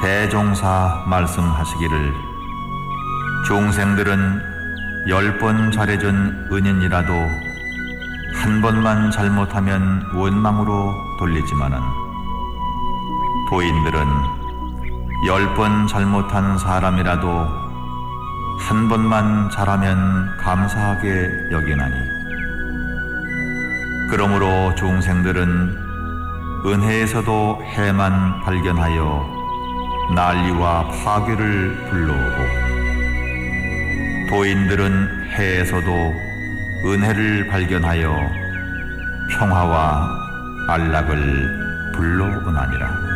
대종사 말씀하시기를 중생들은 10번 잘해준 은인이라도 한 번만 잘못하면 원망으로 돌리지만은 도인들은 10번 잘못한 사람이라도 한 번만 잘하면 감사하게 여기나니 그러므로 중생들은 은혜에서도 해만 발견하여 난리와 파괴를 불러오고 도인들은 해에서도 은혜를 발견하여 평화와 안락을 불러오나니라.